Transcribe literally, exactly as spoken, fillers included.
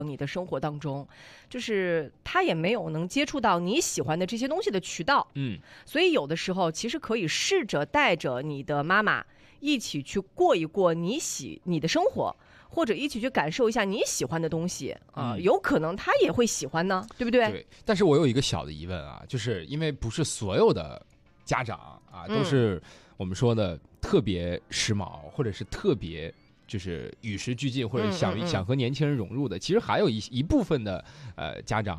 你的生活当中，就是他也没有能接触到你喜欢的这些东西的渠道， 嗯， 所以有的时候其实可以试着带着你的妈妈一起去过一过你喜你的生活，或者一起去感受一下你喜欢的东西啊、呃嗯有可能他也会喜欢呢，对不对？ 对。但是我有一个小的疑问啊，就是因为不是所有的家长啊都是我们说的特别时髦，或者是特别就是与时俱进，或者想、 嗯嗯嗯想和年轻人融入的。其实还有一一部分的呃家长